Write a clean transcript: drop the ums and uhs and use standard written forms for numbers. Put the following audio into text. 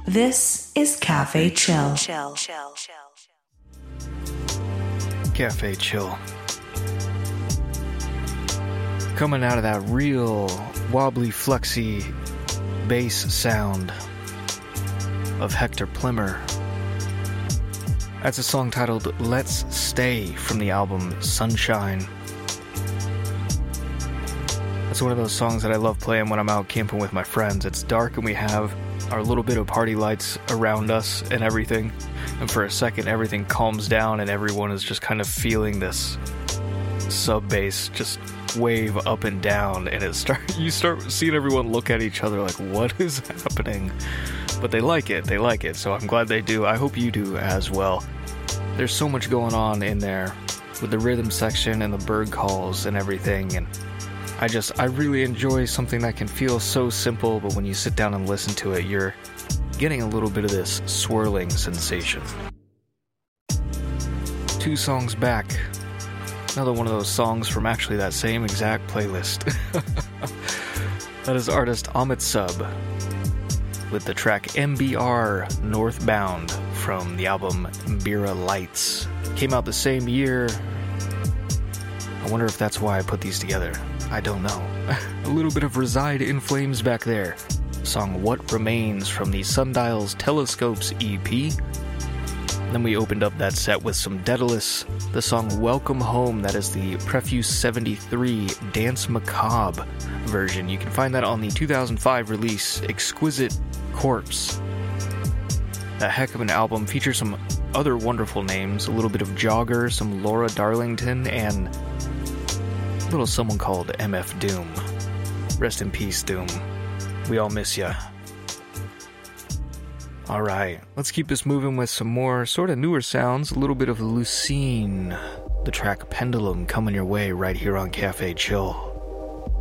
This is Cafe Chill. Cafe Chill. Coming out of that real wobbly, flexy bass sound of Hector Plimmer. That's a song titled Let's Stay from the album Sunshine. It's one of those songs that I love playing when I'm out camping with my friends. It's dark and we have our little bit of party lights around us and everything. And for a second, everything calms down and everyone is just kind of feeling this sub-bass just wave up and down. And you start seeing everyone look at each other like, what is happening? But they like it. So I'm glad they do. I hope you do as well. There's so much going on in there with the rhythm section and the bird calls and everything. And I really enjoy something that can feel so simple, but when you sit down and listen to it, you're getting a little bit of this swirling sensation. 2 songs back, another one of those songs from actually that same exact playlist. That is artist Amit Sub with the track MBR Northbound from the album Mbira Lights. Came out the same year. I wonder if that's why I put these together. I don't know. A little bit of Reside in Flames back there. Song What Remains from the Sundials Telescopes EP. Then we opened up that set with some Daedalus, the song Welcome Home. That is the Prefuse 73 Dance Macabre version. You can find that on the 2005 release Exquisite Corpse. A heck of an album. Features some other wonderful names. A little bit of Jogger, some Laura Darlington, and a little someone called MF Doom. Rest in peace, Doom. We all miss ya. Alright, let's keep this moving with some more sort of newer sounds. A little bit of Lucine. The track Pendulum coming your way right here on Cafe Chill.